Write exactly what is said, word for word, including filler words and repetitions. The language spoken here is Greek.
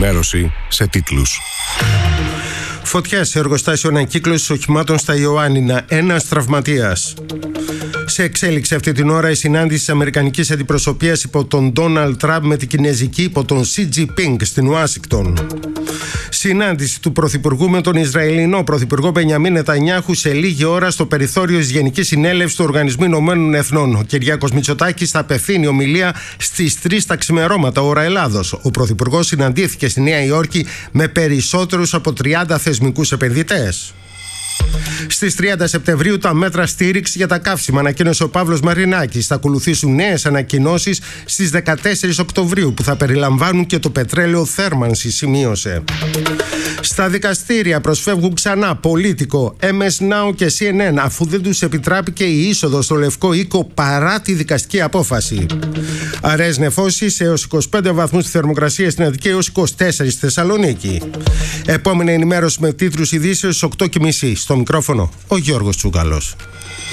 ενημέρωση σε τίτλους. Φωτιά σε εργοστάσιο ανακύκλωσης οχημάτων στα Ιωάννινα. Ένας τραυματίας. Σε εξέλιξη αυτή την ώρα η συνάντηση της Αμερικανικής Αντιπροσωπείας υπό τον Ντόναλντ Τραμπ με την Κινέζικη υπό τον Σι Τζινπίνγκ στην Ουάσιγκτον. Συνάντηση του Πρωθυπουργού με τον Ισραηλινό Πρωθυπουργό Μπενιαμίν Νετανιάχου σε λίγη ώρα στο περιθώριο της Γενικής Συνέλευσης του Οργανισμού Ηνωμένων Εθνών. Ο Κυριάκος Μητσοτάκης θα απευθύνει ομιλία στις τρεις τα ξημερώματα ώρα Ελλάδος. Ο Πρωθυπουργός συναντήθηκε στη Νέα Υόρκη με περισσότερους από τριάντα θεσμικούς επενδυτές. Στις τριάντα Σεπτεμβρίου τα μέτρα στήριξη για τα καύσιμα, ανακοίνωσε ο Παύλος Μαρινάκης. Θα ακολουθήσουν νέες ανακοινώσεις στις δεκατέσσερις Οκτωβρίου που θα περιλαμβάνουν και το πετρέλαιο θέρμανσης, σημείωσε. Στα δικαστήρια προσφεύγουν ξανά Πολίτικο, εμ ες Now και σι εν εν αφού δεν τους επιτράπηκε η είσοδος στο Λευκό Οίκο παρά τη δικαστική απόφαση. Αραιές νεφώσεις έως είκοσι πέντε βαθμούς τη θερμοκρασία στην Αττική έως είκοσι τέσσερα στη Θεσσαλονίκη. Επόμενη ενημέρωση με τίτλους ειδήσεως στις οκτώ και μισή. Στο μικρόφωνο ο Γιώργος Τσούκαλος.